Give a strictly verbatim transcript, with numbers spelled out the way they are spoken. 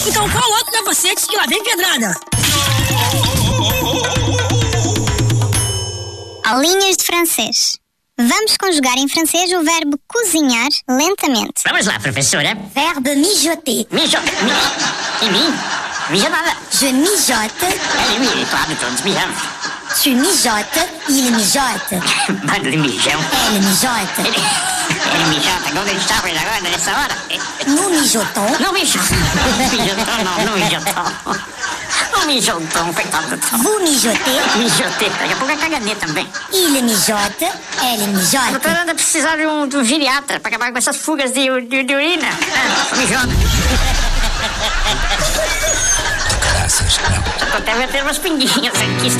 Então coloca o capacete que lá vem pedrada. Aulinhas de francês. Vamos conjugar em francês o verbo cozinhar lentamente. Vamos lá, professora. Verbe mijoter. Mijote. Mi... E mim? Mija nada. Je mijote. Ele me... Claro, todos mijamos. Tu mijotes, il mijote. Manda de mijão. Elle mijote. Ele... Ele mijota. Quando ele está fazendo agora, nessa hora? Nous mijotons. Não mijota. Mijotão não, não mijotão. Não mijotão, coitado do Tom. Vous mijotez. Mijotei. Daqui a pouco é caganeira também. Il mijote. Elle A mijote. doutora anda precisar de um, de um geriatra para acabar com essas fugas de, de, de urina. Ah, mijona. Caraças, não. Até vai ter umas pinguinhas aqui.